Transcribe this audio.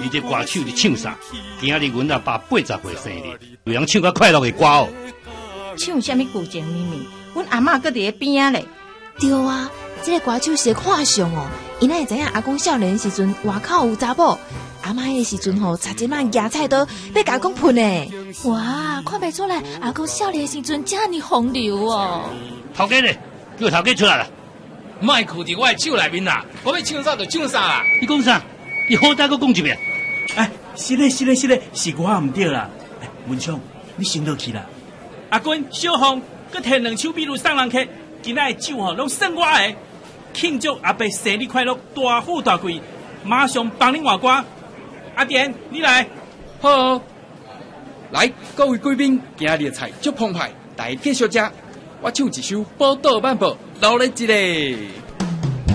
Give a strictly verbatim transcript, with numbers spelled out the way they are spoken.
你这歌手伫唱啥？今仔日阮阿爸八十岁生日，有人唱个快乐的歌哦。 唱什么古井咪咪？阮阿嬷搁伫咧边啊咧。 对啊，这个歌手是看相哦，因哪会知影阿公少年时阵外口有查某，阿嬷迄个时阵吼，插一把野菜刀要甲阿公喷呢。哇，看袂出来阿公少年时阵这么风流哦。 头家咧，叫头家出来啦！ 莫哭伫我的手内面啦，我要唱啥就唱啥啦。 你讲啥？你好歹搁讲一遍。 哎，是咧是咧是咧，是我唔对啦。哎，文昌，你先落去啦。阿君、小凤，搁摕两手米露送人客，今仔的酒吼拢算我的，庆祝阿伯生日快乐，大富大贵，马上帮恁换歌。阿典，你来。 好，来各位贵宾，今日的菜足澎湃，大家继续食。我唱一首《宝岛漫步》，劳你一个。